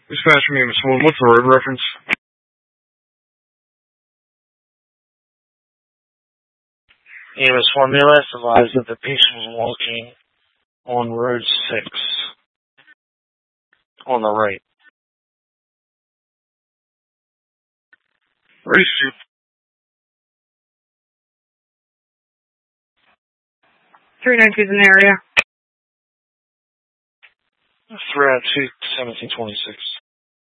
Dispatch from EMS 1. What's the road reference? EMS 1, they last advised that the patient was walking on road 6. On the right. Ready, shoot. 392's in the area. 392, 1726.